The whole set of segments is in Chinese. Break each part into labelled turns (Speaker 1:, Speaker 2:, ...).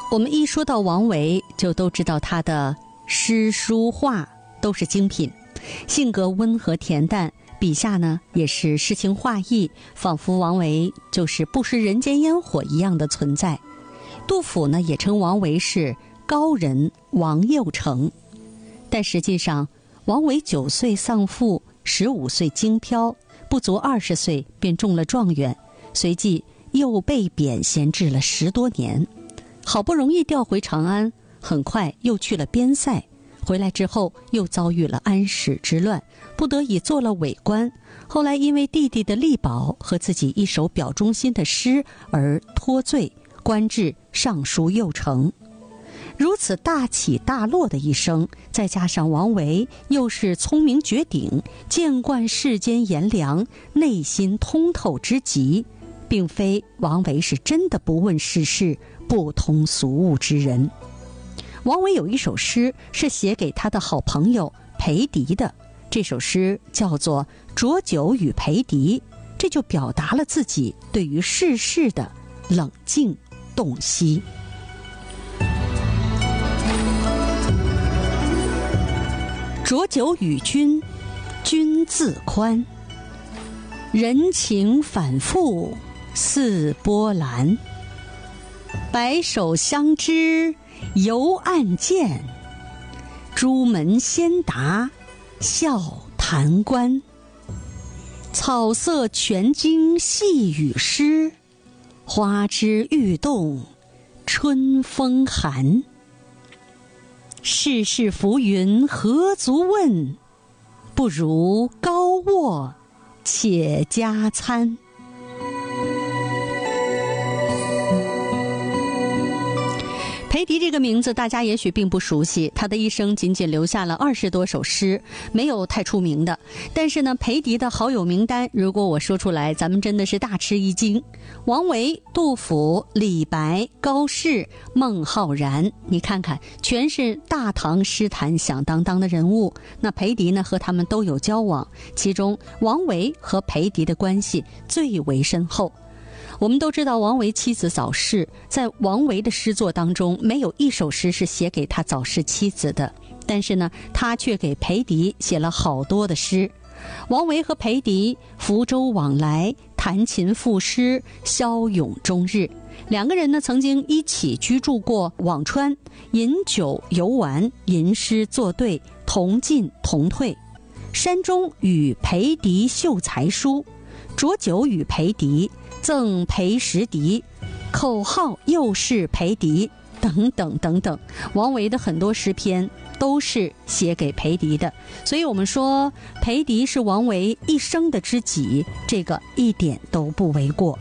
Speaker 1: 我们一说到王维，就都知道他的诗书画都是精品，性格温和恬淡，笔下呢也是诗情画意，仿佛王维就是不食人间烟火一样的存在。杜甫呢也称王维是高人王右丞，但实际上王维9岁丧父，15岁京漂，不足20岁便中了状元，随即又被贬闲置了10多年，好不容易调回长安，很快又去了边塞，回来之后又遭遇了安史之乱，不得已做了伪官，后来因为弟弟的力保和自己一首表忠心的诗而脱罪，官至尚书右丞。如此大起大落的一生，再加上王维又是聪明绝顶，见惯世间炎凉，内心通透之极，并非王维是真的不问世事，不通俗务之人。王维有一首诗是写给他的好朋友裴迪的，这首诗叫做《浊酒与裴迪》，这就表达了自己对于世事的冷静洞悉。浊酒与君，君自宽。人情反复似波澜。白首相知犹暗箭，朱门先达笑弹官。草色全经细雨湿，花枝欲动春风寒。世事浮云何足问，不如高卧且加餐。裴迪这个名字大家也许并不熟悉，他的一生仅仅留下了20多首诗，没有太出名的。但是呢，裴迪的好友名单，如果我说出来，咱们真的是大吃一惊。王维、杜甫、李白、高适、孟浩然，你看看，全是大唐诗坛响当当的人物。那裴迪呢，和他们都有交往，其中王维和裴迪的关系最为深厚。我们都知道王维妻子早逝，在王维的诗作当中没有一首诗是写给他早逝妻子的，但是呢，他却给裴迪写了好多的诗。王维和裴迪福州往来，弹琴赋诗，骁勇终日。两个人呢，曾经一起居住过辋川，饮酒游玩，吟诗作对，同进同退。山中与裴迪秀才书，浊酒与裴迪，赠裴时迪，口号又是裴迪，等等等等。王维的很多诗篇都是写给裴迪的，所以我们说裴迪是王维一生的知己，这个一点都不为过。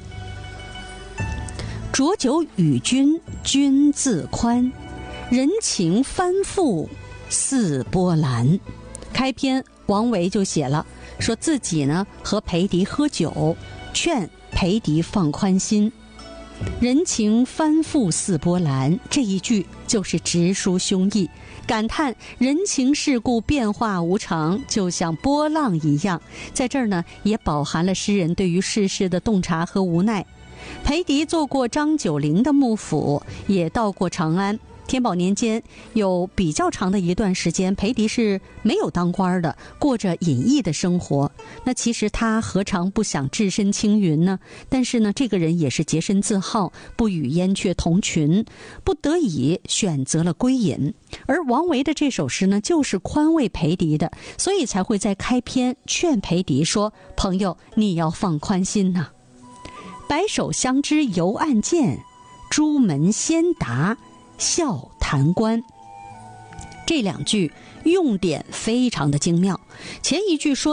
Speaker 1: 浊酒与君，君自宽。人情翻覆似波澜。开篇王维就写了，说自己呢和裴迪喝酒，劝裴迪放宽心。人情翻覆似波澜，这一句就是直抒胸臆，感叹人情世故变化无常，就像波浪一样。在这儿呢，也饱含了诗人对于世事的洞察和无奈。裴迪做过张九龄的幕府，也到过长安。天宝年间有比较长的一段时间，裴迪是没有当官的，过着隐逸的生活。那其实他何尝不想置身青云呢？但是呢，这个人也是洁身自好，不与燕雀同群，不得已选择了归隐。而王维的这首诗呢，就是宽慰裴迪的，所以才会在开篇劝裴迪说：朋友，你要放宽心呐。白首相知犹暗箭，朱门先达笑弹官。这两句用典非常的精妙。前一句说